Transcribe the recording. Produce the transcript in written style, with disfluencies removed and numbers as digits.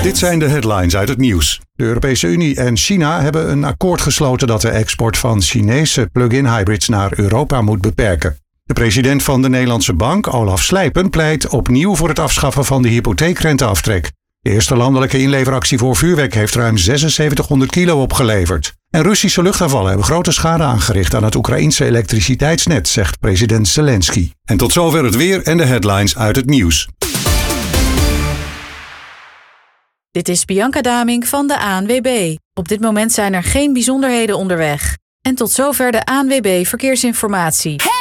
Dit zijn de headlines uit het nieuws. De Europese Unie en China hebben een akkoord gesloten dat de export van Chinese plug-in hybrids naar Europa moet beperken. De president van de Nederlandse Bank, Olaf Slijpen, pleit opnieuw voor het afschaffen van de hypotheekrenteaftrek. De eerste landelijke inleveractie voor vuurwerk heeft ruim 7600 kilo opgeleverd. En Russische luchtaanvallen hebben grote schade aangericht aan het Oekraïense elektriciteitsnet, zegt president Zelensky. En tot zover het weer en de headlines uit het nieuws. Dit is Bianca Damink van de ANWB. Op dit moment zijn er geen bijzonderheden onderweg. En tot zover de ANWB Verkeersinformatie.